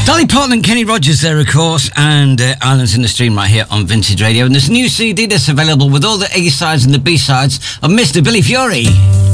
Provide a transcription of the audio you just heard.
Dolly Parton and Kenny Rogers there, of course, and Islands in the Stream right here on Vintage Radio. And there's a new CD that's available with all the A-sides and the B-sides of Mr. Billy Fury.